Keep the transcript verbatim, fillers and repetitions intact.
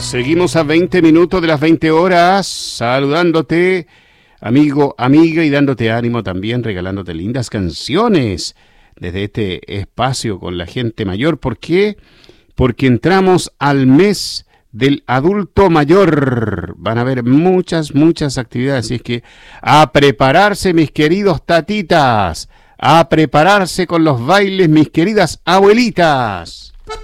Seguimos a veinte minutos de las veinte horas, saludándote, amigo, amiga, y dándote ánimo también, regalándote lindas canciones desde este espacio con la gente mayor. ¿Por qué? Porque entramos al mes del adulto mayor. Van a haber muchas, muchas actividades, así es que a prepararse, mis queridos tatitas, a prepararse con los bailes, mis queridas abuelitas.